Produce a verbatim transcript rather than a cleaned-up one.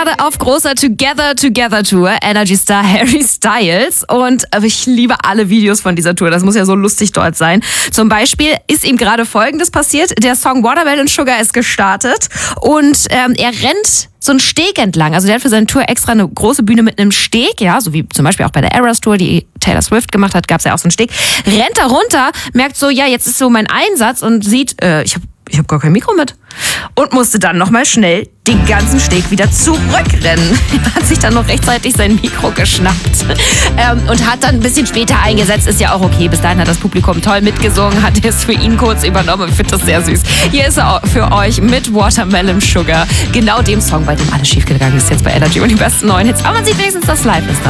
gerade auf großer Together Together Tour, Energy Star Harry Styles. Und ich liebe alle Videos von dieser Tour. Das muss ja so lustig dort sein. Zum Beispiel ist ihm gerade Folgendes passiert. Der Song Watermelon Sugar ist gestartet und ähm, er rennt so einen Steg entlang. Also der hat für seine Tour extra eine große Bühne mit einem Steg, ja, so wie zum Beispiel auch bei der Eras Tour, die Taylor Swift gemacht hat, gab es ja auch so einen Steg. Rennt da runter, merkt so, ja, jetzt ist so mein Einsatz und sieht, äh, ich habe ich hab gar kein Mikro mit. Und musste dann nochmal schnell den ganzen Steg wieder zurückrennen. Er hat sich dann noch rechtzeitig sein Mikro geschnappt ähm, und hat dann ein bisschen später eingesetzt. Ist ja auch okay. Bis dahin hat das Publikum toll mitgesungen, hat es für ihn kurz übernommen. Ich finde das sehr süß. Hier ist er für euch mit Watermelon Sugar. Genau dem Song, bei dem alles schiefgegangen ist jetzt bei Energy und die besten neuen Hits. Aber man sieht wenigstens, das live ist da.